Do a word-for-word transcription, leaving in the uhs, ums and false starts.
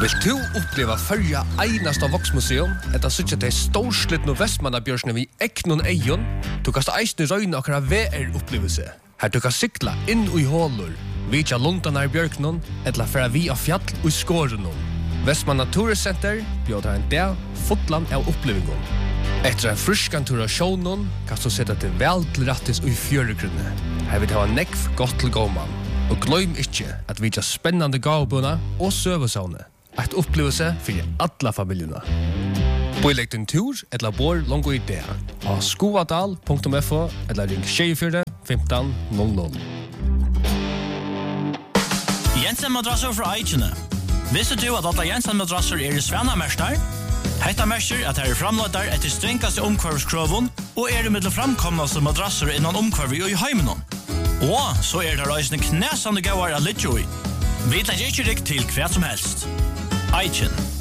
Vill du uppleva förja einasta voksmuseum, etta sutja til storslitt no Vestmannabjørsne vi eknon eion, du kast eisne røyne akra V R-upplevelse. Her du kan sykla inn ui hålur, vitja lundanar bjørknon, etla færa vi av fjall ui skårenon. Vestmanna Turiscenter bjóðar en dag fotland av upplevingon. Etter en fruskan tur av sjånon, kan du sette til vel til rattis ui fjøregrunne. Her vil det ha nekv godt til gåman. Og gløym ikkje at vi har spennande gavbuna og søvesavne. Et opplevelse for alla familjuna. Boilegg din tur, etla bor longo idea. Av skoadal punktum f o, eller ring tjejfyrre femton noll noll. Jensen madrasser fra Eichene. Visste du at alle Jensen madrasser er i Svenna-mestar? Hetta merker at her er framløyder etter strengaste omkvarvskroven og er i middel framkomnaste madrasser innan omkvarvi og i heimenon. Og så er det reisende knæsande gauar av Lidjoi. Vi tar ikke rikk til hva som helst. Eichen.